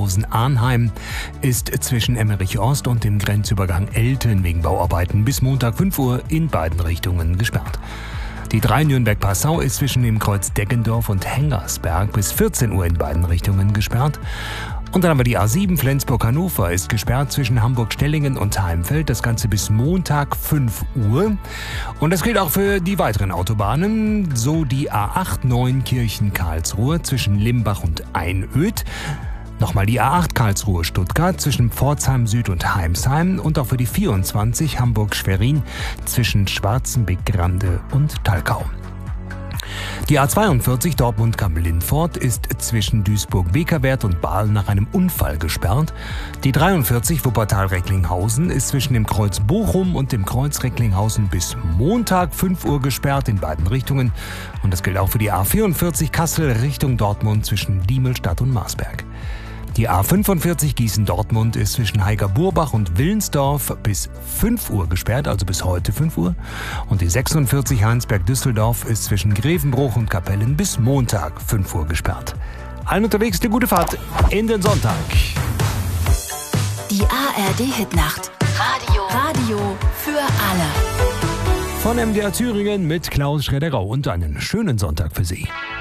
Recklinghausen-Arnheim ist zwischen Emmerich Ost und dem Grenzübergang Elten wegen Bauarbeiten bis Montag 5 Uhr in beiden Richtungen gesperrt. Die 3 Nürnberg-Passau ist zwischen dem Kreuz Deggendorf und Hengersberg bis 14 Uhr in beiden Richtungen gesperrt. Und dann haben wir die A7 Flensburg-Hannover ist gesperrt zwischen Hamburg-Stellingen und Heimfeld. Das Ganze bis Montag 5 Uhr. Und das gilt auch für die weiteren Autobahnen. So die A8 Neunkirchen-Karlsruhe zwischen Limbach und Einöd. Nochmal die A8 Karlsruhe-Stuttgart zwischen Pforzheim Süd und Heimsheim. Und auch für die 24 Hamburg-Schwerin zwischen Schwarzenbeck-Grande und Thalkau. Die A42 Dortmund-Kammel-Lindfort ist zwischen Duisburg-Bekerwerth und Baal nach einem Unfall gesperrt. Die 43 Wuppertal-Recklinghausen ist zwischen dem Kreuz Bochum und dem Kreuz Recklinghausen bis Montag 5 Uhr gesperrt in beiden Richtungen. Und das gilt auch für die A44 Kassel Richtung Dortmund zwischen Diemelstadt und Marsberg. Die A45 Gießen-Dortmund ist zwischen Heiger-Burbach und Willensdorf bis 5 Uhr gesperrt, also bis heute 5 Uhr. Und die 46 Heinsberg-Düsseldorf ist zwischen Grevenbruch und Kapellen bis Montag 5 Uhr gesperrt. Allen unterwegs eine gute Fahrt in den Sonntag. Die ARD-Hitnacht. Radio für alle. Von MDR Thüringen mit Klaus Schredderau und einen schönen Sonntag für Sie.